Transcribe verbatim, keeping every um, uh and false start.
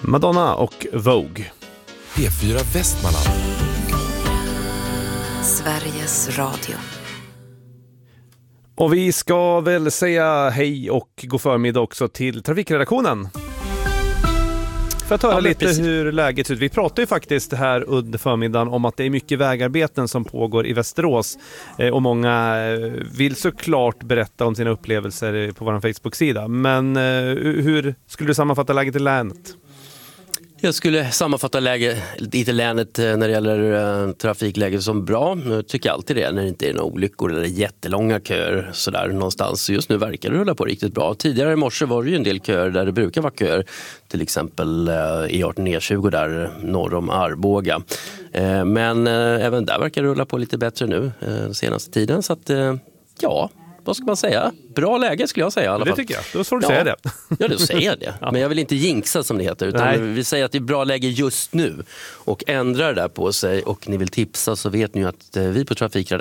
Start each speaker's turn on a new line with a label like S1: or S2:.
S1: Madonna och Vogue.
S2: P fyra Västmanland.
S3: Sveriges Radio.
S1: Och vi ska väl säga hej och god förmiddag också till trafikredaktionen. För att höra ja, lite precis. Hur läget ser ut. Vi pratar ju faktiskt här under förmiddagen om att det är mycket vägarbeten som pågår i Västerås. Eh, och många vill såklart berätta om sina upplevelser på vår Facebook-sida. Men eh, hur skulle du sammanfatta läget i länet?
S4: Jag skulle sammanfatta läget i länet när det gäller uh, trafikläget som bra. Jag tycker alltid det när det inte är några olyckor eller jättelånga köer sådär någonstans. Just nu verkar det rulla på riktigt bra. Tidigare i morse var det ju en del köer där det brukar vara köer. Till exempel uh, E arton E tjugo där norr om Arboga. Uh, men uh, även där verkar det rulla på lite bättre nu uh, den senaste tiden. Så att uh, ja... Vad ska man säga? Bra läge skulle jag säga i alla fall.
S1: Det tycker jag. Då får du
S4: ja.
S1: säga det.
S4: Ja, då säger jag det. Ja. Men jag vill inte jinxa som det heter. Utan Nej. vi säger att det är bra läge just nu. Och ändrar det där på sig och ni vill tipsa så vet ni ju att vi på Trafikredaktionen